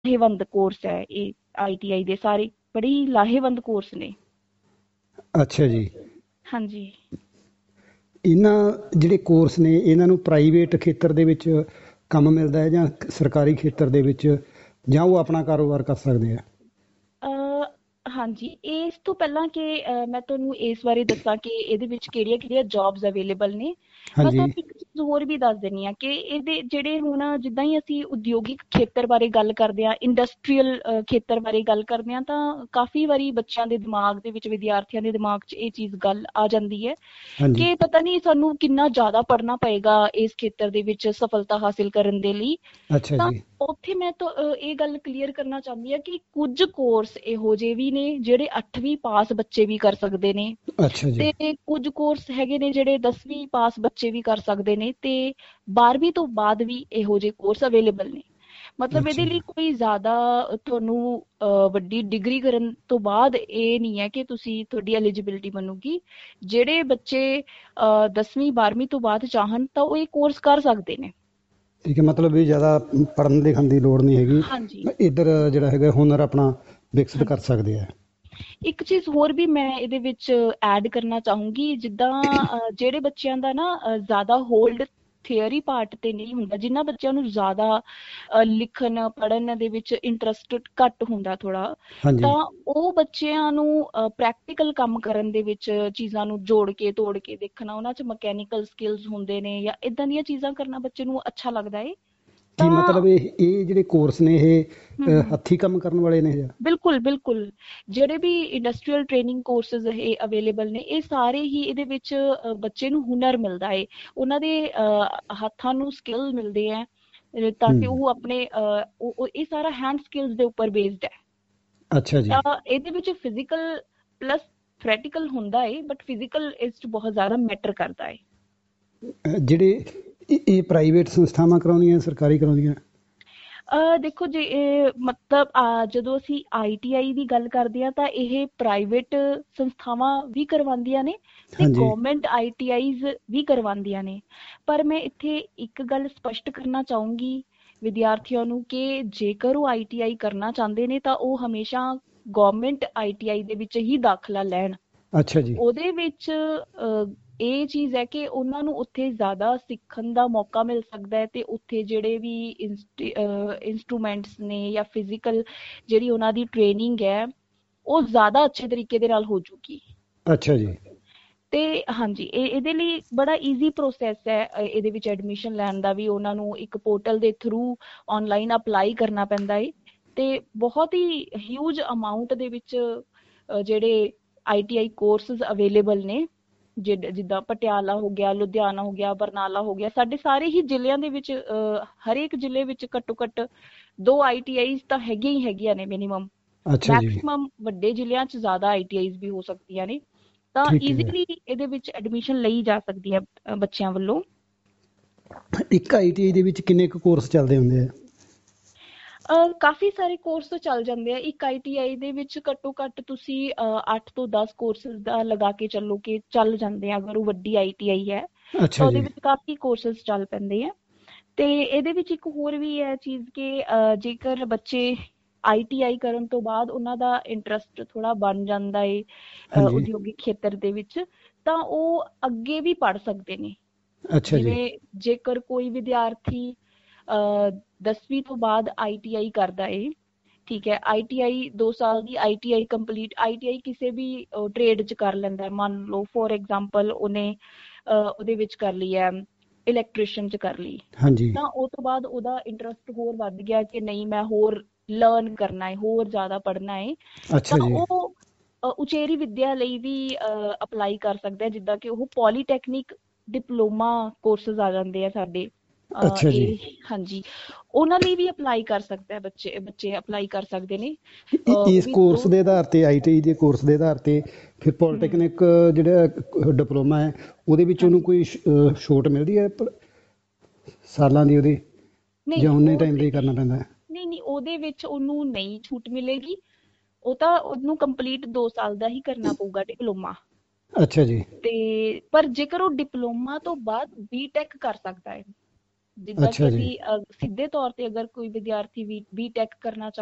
ਲਾਹੇਵੰਦ ਕੋਰਸ ਹੈ ਇਹ। ਆਈਟੀਆਈ ਦੇ ਸਾਰੇ ਬੜੇ ਹੀ ਲਾਹੇਵੰਦ ਕੋਰਸ ਨੇ। ਅੱਛਾ ਜੀ। ਹਾਂਜੀ। ਇਹਨਾਂ ਜਿਹੜੇ ਕੋਰਸ ਨੇ ਇਹਨਾਂ ਨੂੰ ਪ੍ਰਾਈਵੇਟ ਖੇਤਰ ਦੇ ਵਿੱਚ ਕੰਮ ਮਿਲਦਾ ਹੈ ਜਾਂ ਸਰਕਾਰੀ ਖੇਤਰ ਦੇ ਵਿੱਚ, ਜਾਂ ਉਹ ਆਪਣਾ ਕਾਰੋਬਾਰ ਕਰ ਸਕਦੇ ਆ? ਹਾਂਜੀ, ਇਸ ਤੋਂ ਪਹਿਲਾਂ ਕਿ ਮੈਂ ਤੁਹਾਨੂੰ ਇਸ ਬਾਰੇ ਦੱਸਾਂ ਕਿ ਇਹਦੇ ਵਿੱਚ ਕਿਹੜੀਆਂ-ਕਿਹੜੀਆਂ ਜੌਬਸ ਅਵੇਲੇਬਲ ਨੇ, ਮੈਂ ਹਾਂਜੀ। ਤੁਹਾਨੂੰ ਇੱਕ ਚੀਜ਼ ਹੋਰ ਵੀ ਦੱਸ ਦਿੰਦੀ ਹਾਂ ਕਿ ਇਹਦੇ ਜਿਹੜੇ ਹੁਣ ਜਿੱਦਾਂ ਹੀ ਅਸੀਂ ਉਦਯੋਗਿਕ ਖੇਤਰ ਬਾਰੇ ਗੱਲ ਕਰਦੇ ਹਾਂ, ਇੰਡਸਟਰੀਅਲ ਖੇਤਰ ਬਾਰੇ ਗੱਲ ਕਰਦੇ ਹਾਂ, ਤਾਂ ਕਾਫ਼ੀ ਵਾਰੀ ਬੱਚਿਆਂ ਦੇ ਦਿਮਾਗ ਦੇ ਵਿੱਚ, ਵਿਦਿਆਰਥੀਆਂ ਦੇ ਦਿਮਾਗ 'ਚ ਇਹ ਚੀਜ਼ ਗੱਲ ਆ ਜਾਂਦੀ ਹੈ ਹਾਂਜੀ। ਕਿ ਪਤਾ ਨਹੀਂ ਸਾਨੂੰ ਕਿੰਨਾ ਜ਼ਿਆਦਾ ਪੜ੍ਹਨਾ ਪਏਗਾ ਇਸ ਖੇਤਰ ਦੇ ਵਿੱਚ ਸਫਲਤਾ ਹਾਸਿਲ ਕਰਨ ਦੇ ਲਈ। ਅੱਛਾ ਤਾਂ ਜੀ। ਉੱਥੇ ਮੈਂ ਤਾਂ ਇਹ ਗੱਲ ਕਲੀਅਰ ਕਰਨਾ ਚਾਹੁੰਦੀ ਹਾਂ ਕਿ ਕੁਝ ਕੋਰਸ ਇਹੋ ਜਿਹੇ ਵੀ ਨੇ ਜਿਹੜੇ 8ਵੀਂ ਪਾਸ ਬੱਚੇ ਵੀ ਕਰ ਸਕਦੇ ਨੇ, ਅੱਛਾ ਜੀ। ਤੇ ਕੁਝ ਕੋਰਸ ਹੈਗੇ ਨੇ ਜਿਹੜੇ 10ਵੀਂ ਪਾਸ ਬੱਚੇ ਵੀ ਕਰ ਸਕਦੇ ਨੇ, ਤੇ 12ਵੀਂ ਤੋਂ ਬਾਅਦ ਵੀ ਇਹੋ ਜਿਹੇ ਕੋਰਸ ਅਵੇਲੇਬਲ ਨੇ। ਮਤਲਬ ਅੱਛਾ ਇਹਦੇ ਜੀ। ਲਈ ਕੋਈ ਜ਼ਿਆਦਾ ਤੁਹਾਨੂੰ ਵੱਡੀ ਡਿਗਰੀ ਕਰਨ ਤੋਂ ਬਾਅਦ ਇਹ ਨਹੀਂ ਹੈ ਕਿ ਤੁਸੀਂ ਤੁਹਾਡੀ ਐਲੀਜੀਬਿਲਿਟੀ ਬਣੂਗੀ। ਜਿਹੜੇ ਬੱਚੇ 10ਵੀਂ 12ਵੀਂ ਤੋਂ ਬਾਅਦ ਚਾਹਣ ਤਾਂ ਉਹ ਇਹ ਕੋਰਸ ਕਰ ਸਕਦੇ ਨੇ। ਠੀਕ ਹੈ, ਮਤਲਬ ਵੀ ਜ਼ਿਆਦਾ ਪੜ੍ਹਨ ਲਿਖਣ ਦੀ ਲੋੜ ਨਹੀਂ ਹੈਗੀ, ਹਾਂਜੀ। ਇੱਧਰ ਜਿਹੜਾ ਹੈਗਾ ਹੁਨਰ ਆਪਣਾ ਵਿਕਸਿਤ ਕਰ ਹਾਂਜੀ। ਸਕਦੇ ਆ। ਇੱਕ ਚੀਜ਼ ਹੋਰ ਵੀ ਮੈਂ ਇਹਦੇ ਵਿੱਚ ਐਡ ਕਰਨਾ ਚਾਹੂੰਗੀ, ਜਿੱਦਾਂ ਜਿਹੜੇ ਬੱਚਿਆਂ ਦਾ ਨਾ ਜ਼ਿਆਦਾ ਹੋਲਡ ਥਿਅਰੀ ਪਾਰਟ ਤੇ ਨਹੀਂ ਹੁੰਦਾ, ਜਿਨ੍ਹਾਂ ਬੱਚਿਆਂ ਨੂੰ ਜ਼ਿਆਦਾ ਲਿਖਣ ਪੜ੍ਹਨ ਦੇ ਵਿੱਚ ਇੰਟਰਸਟ ਘੱਟ ਹੁੰਦਾ ਥੋੜਾ, ਹਾਂਜੀ। ਤਾਂ ਉਹ ਬੱਚਿਆਂ ਨੂੰ ਪ੍ਰੈਕਟੀਕਲ ਕੰਮ ਕਰਨ ਦੇ ਵਿੱਚ ਚੀਜ਼ਾਂ ਨੂੰ ਜੋੜ ਕੇ ਤੋੜ ਕੇ ਦੇਖਣਾ, ਉਹਨਾਂ 'ਚ ਮਕੈਨੀਕਲ ਸਕਿੱਲਸ ਹੁੰਦੇ ਨੇ ਜਾਂ ਇਦਾਂ ਦੀਆਂ ਚੀਜ਼ਾਂ ਕਰਨਾ ਬੱਚੇ ਨੂੰ ਅੱਛਾ ਲੱਗਦਾ ਏ। ਕੀ ਤਾਂ ਮਤਲਬ ਇਹ ਜਿਹੜੇ ਕੋਰਸ ਨੇ ਇਹ ਹਮ ਹਮ ਹੱਥੀਂ ਕੰਮ ਕਰਨ ਵਾਲੇ ਨੇ ਜਾਂ? ਬਿਲਕੁਲ ਬਿਲਕੁਲ, ਜਿਹੜੇ ਵੀ ਇੰਡਸਟਰੀਅਲ ਟ੍ਰੇਨਿੰਗ ਕੋਰਸਿਸ ਇਹ ਅਵੇਲੇਬਲ ਨੇ, ਇਹ ਸਾਰੇ ਹੀ ਇਹਦੇ ਵਿੱਚ ਬੱਚੇ ਨੂੰ ਹੁਨਰ ਮਿਲਦਾ ਹੈ, ਉਹਨਾਂ ਦੇ ਹੱਥਾਂ ਨੂੰ ਸਕਿੱਲ ਮਿਲਦੇ ਹੈ, ਤਾਂ ਕਿ ਉਹ ਆਪਣੇ ਇਹ ਸਾਰਾ ਹੈਂਡ ਸਕਿੱਲਸ ਦੇ ਉੱਪਰ ਬੇਸਡ ਹੈ। ਅੱਛਾ ਜੀ। ਤਾਂ ਇਹਦੇ ਵਿੱਚ ਫਿਜ਼ੀਕਲ ਪਲੱਸ ਥਿਓਰੈਟੀਕਲ ਹੁੰਦਾ ਹੈ, ਬਟ ਫਿਜ਼ੀਕਲ ਇਸ 'ਚ ਬਹੁਤ ਜ਼ਿਆਦਾ ਮੈਟਰ ਕਰਦਾ ਹੈ। ਜਿਹੜੇ ਇਹ ਪ੍ਰਾਈਵੇਟ ਸੰਸਥਾਵਾਂ ਕਰਾਉਂਦੀਆਂ ਸਰਕਾਰੀ ਕਰਾਉਂਦੀਆਂ? ਦੇਖੋ ਜੀ, ਮਤਲਬ ਜਦੋਂ ਅਸੀਂ ਆਈਟੀਆਈ ਦੀ ਗੱਲ ਕਰਦੇ ਹਾਂ ਤਾਂ ਇਹ ਪ੍ਰਾਈਵੇਟ ਸੰਸਥਾਵਾਂ ਵੀ ਕਰਵਾਉਂਦੀਆਂ ਨੇ ਤੇ ਹਾਂਜੀ। ਗਵਰਨਮੈਂਟ ਆਈਟੀਆਈਜ਼ ਵੀ ਕਰਵਾਉਂਦੀਆਂ ਨੇ। ਪਰ ਮੈਂ ਇੱਥੇ ਇੱਕ ਗੱਲ ਸਪਸ਼ਟ ਕਰਨਾ ਚਾਹੂੰਗੀ ਵਿਦਿਆਰਥੀਆਂ ਨੂੰ ਕਿ ਜੇਕਰ ਉਹ ਆਈਟੀਆਈ ਕਰਨਾ ਚਾਹੁੰਦੇ ਨੇ ਤਾਂ ਉਹ ਹਮੇਸ਼ਾ ਗਵਰਨਮੈਂਟ ਆਈਟੀਆਈ ਦੇ ਵਿੱਚ ਹੀ ਦਾਖਲਾ ਲੈਣ। ਅੱਛਾ ਜੀ। ਉਹਦੇ ਵਿੱਚ ਇਹ ਚੀਜ਼ ਹੈ ਕਿ ਉਹਨਾਂ ਨੂੰ ਉੱਥੇ ਜ਼ਿਆਦਾ ਸਿੱਖਣ ਦਾ ਮੌਕਾ ਮਿਲ ਸਕਦਾ ਹੈ, ਤੇ ਉੱਥੇ ਜਿਹੜੇ ਵੀ ਇੰਸਟਰੂਮੈਂਟਸ ਨੇ ਜਾਂ ਫਿਜ਼ੀਕਲ ਜਿਹੜੀ ਉਹਨਾਂ ਦੀ ਟ੍ਰੇਨਿੰਗ ਹੈ ਉਹ ਜ਼ਿਆਦਾ ਅੱਛੇ ਤਰੀਕੇ ਦੇ ਨਾਲ ਹੋ ਜੂਗੀ। ਅੱਛਾ ਜੀ। ਤੇ ਹਾਂਜੀ, ਇਹਦੇ ਲਈ ਬੜਾ ਈਜ਼ੀ ਪ੍ਰੋਸੈਸ ਹੈ ਇਹਦੇ ਵਿੱਚ ਐਡਮਿਸ਼ਨ ਲੈਣ ਦਾ ਵੀ। ਉਹਨਾਂ ਨੂੰ ਇੱਕ ਪੋਰਟਲ ਦੇ ਥਰੂ ਆਨਲਾਈਨ ਅਪਲਾਈ ਕਰਨਾ ਪੈਂਦਾ ਹੈ, ਤੇ ਬਹੁਤ ਹੀ ਹਿਊਜ ਅਮਾਊਂਟ ਦੇ ਵਿੱਚ ਜਿਹੜੇ ਆਈਟੀਆਈ ਕੋਰਸਿਸ ਅਵੇਲੇਬਲ ਨੇ, ਜਿੱਦਾਂ ਪਟਿਆਲਾ ਹੋ ਗਿਆ, ਲੁਧਿਆਣਾ ਹੋ ਗਿਆ, ਬਰਨਾਲਾ ਹੋ ਗਿਆ, ਸਾਡੇ ਸਾਰੇ ਹੀ ਜ਼ਿਲ੍ਹਿਆਂ ਦੇ ਵਿੱਚ ਹਰੇਕ ਜ਼ਿਲ੍ਹੇ ਵਿੱਚ ਘੱਟੋ ਘੱਟ 2 ਆਈਟੀਆਈਜ਼ ਤਾਂ ਹੈਗੀਆਂ ਹੀ ਹੈਗੀਆਂ ਨੇ ਮਿਨੀਮਮ। ਅੱਛਾ ਜੀ। ਮੈਕਸਿਮਮ ਵੱਡੇ ਜ਼ਿਲ੍ਹਿਆਂ 'ਚ ਜ਼ਿਆਦਾ ਆਈਟੀਆਈਜ਼ ਵੀ ਹੋ ਸਕਦੀਆਂ ਨੇ, ਤਾਂ ਠੀਕ ਹੈ। ਈਜ਼ੀਲੀ ਇਹਦੇ ਵਿੱਚ ਐਡਮਿਸ਼ਨ ਲਈ ਜਾ ਸਕਦੀ ਹੈ ਬੱਚਿਆਂ ਵੱਲੋਂ। ਇੱਕ ਆਈਟੀਆਈ ਦੇ ਵਿੱਚ ਕਿੰਨੇ ਕੁ ਕੋਰਸ ਚੱਲਦੇ ਹੁੰਦੇ ਆ? ਕਾਫੀ ਸਾਰੇ ਕੋਰਸ ਚੱਲ ਜਾਂਦੇ ਆ ਇੱਕ ਆਈਟੀਆਈ ਦੇ ਵਿੱਚ। ਘੱਟੋ ਘੱਟ ਤੁਸੀਂ 8 ਤੋਂ 10 ਕੋਰਸਿਸ ਦਾ ਲਗਾ ਕੇ ਚੱਲੋ ਕਿ ਚੱਲ ਜਾਂਦੇ ਆ। ਅਗਰ ਉਹ ਵੱਡੀ ਆਈਟੀਆਈ ਹੈ ਤਾਂ ਅੱਛਾ ਉਹਦੇ ਜੀ। ਵਿੱਚ ਕਾਫੀ ਕੋਰਸਿਸ ਚੱਲ ਪੈਂਦੇ ਆ। ਤੇ ਇਹਦੇ ਵਿੱਚ ਇੱਕ ਹੋਰ ਵੀ ਹੈ ਚੀਜ਼ ਕਿ ਜੇਕਰ ਬੱਚੇ ਆਈਟੀਆਈ ਕਰਨ ਤੋਂ ਬਾਅਦ ਉਹਨਾਂ ਦਾ ਇੰਟਰਸਟ ਥੋੜਾ ਬਣ ਜਾਂਦਾ ਏ ਹਾਂਜੀ। ਉਦਯੋਗਿਕ ਖੇਤਰ ਦੇ ਵਿੱਚ, ਤਾਂ ਉਹ ਅੱਗੇ ਵੀ ਪੜ੍ਹ ਸਕਦੇ ਨੇ। ਅੱਛਾ ਜੀ। ਜਿਵੇਂ ਜੇਕਰ ਕੋਈ ਵਿਦਿਆਰਥੀ 10ਵੀਂ ਤੋਂ ਬਾਅਦ ਆਈਟੀਆਈ ਕਰਦਾ ਏ, ਠੀਕ ਹੈ, ਆਈਟੀਆਈ 2 ਸਾਲ ਦੀ ਆਈਟੀਆਈ ਕੰਪਲੀਟ, ਆਈਟੀਆਈ ਕਿਸੇ ਵੀ ਟ੍ਰੇਡ 'ਚ ਕਰ ਲੈਂਦਾ। ਮੰਨ ਲਓ ਫੋਰ ਐਗਜ਼ਾਮਪਲ ਉਹਨੇ ਉਹਦੇ ਵਿੱਚ ਕਰ ਲਈ ਹੈ, ਇਲੈਕਟ੍ਰੀਸ਼ੀਅਨ 'ਚ ਕਰ ਲਈ, ਹਾਂਜੀ। ਤਾਂ ਉਹ ਤੋਂ ਬਾਅਦ ਉਹਦਾ ਇੰਟਰਸਟ ਹੋਰ ਵੱਧ ਗਿਆ ਕਿ ਨਹੀਂ ਮੈਂ ਹੋਰ ਲਰਨ ਕਰਨਾ ਹੈ, ਹੋਰ ਜ਼ਿਆਦਾ ਪੜ੍ਹਨਾ ਹੈ, ਤਾਂ ਅੱਛਾ ਜੀ। ਉਹ ਉਚੇਰੀ ਵਿੱਦਿਆ ਲਈ ਵੀ ਅਪਲਾਈ ਕਰ ਸਕਦਾ ਹੈ। ਜਿੱਦਾਂ ਕਿ ਉਹ ਪੋਲੀਟੈਕਨਿਕ ਡਿਪਲੋਮਾ ਕੋਰਸਿਸ ਆ ਜਾਂਦੇ ਆ ਸਾਡੇ ਅੱਛਾ ਜੀ। ਇਹ, ਹਾਂਜੀ, ਉਹਨਾਂ ਲਈ ਵੀ ਅਪਲਾਈ ਕਰ ਸਕਦਾ ਹੈ। ਬੱਚੇ ਅਪਲਾਈ ਕਰ ਸਕਦੇ ਨੇ। ਉਹ ਇਸ ਵੀ ਕੋਰਸ ਦੋ ਦੇ ਆਧਾਰ ਤੇ, ਆਈਟੀਆਈ ਦੇ ਕੋਰਸ ਦੇ ਆਧਾਰ ਤੇ ਫਿਰ ਹਮ, ਪੋਲੀਟੈਕਨਿਕ ਜਿਹੜਾ ਡਿਪਲੋਮਾ ਹੈ ਉਹਦੇ ਵਿੱਚ ਉਹਨੂੰ ਹਾਂਜੀ, ਕੋਈ ਛੋਟ ਮਿਲਦੀ ਹੈ ਸਾਲਾਂ ਦੀ ਉਹਦੀ, ਨਹੀਂ ਜਾਂ ਉਨੇ ਟਾਈਮ ਉਹਦੇ ਦਾ ਹੀ ਕਰਨਾ ਪੈਂਦਾ ਹੈ? ਨਹੀਂ ਨਹੀਂ ਉਹਦੇ ਵਿੱਚ ਉਹਨੂੰ ਨਹੀਂ ਛੂਟ ਮਿਲੇਗੀ। ਉਹ ਤਾਂ ਉਹਨੂੰ ਕੰਪਲੀਟ 2 ਸਾਲ ਦਾ ਹੀ ਕਰਨਾ ਪਊਗਾ ਡਿਪਲੋਮਾ। ਅੱਛਾ ਜੀ। ਤੇ ਪਰ ਜੇਕਰ ਉਹ ਡਿਪਲੋਮਾ ਤੋਂ ਬਾਅਦ ਬੀਟੈਕ ਕਰ ਸਕਦਾ ਹੈ, ਜਿੱਦਾਂ ਕਿ ਅੱਛਾ ਜੀ। ਅਸੀਂ ਸਿੱਧੇ ਤੌਰ ਤੇ ਅਗਰ ਕੋਈ ਵਿਦਿਆਰਥੀ ਵੀ ਬੀਟੈਕ ਕਰਨਾ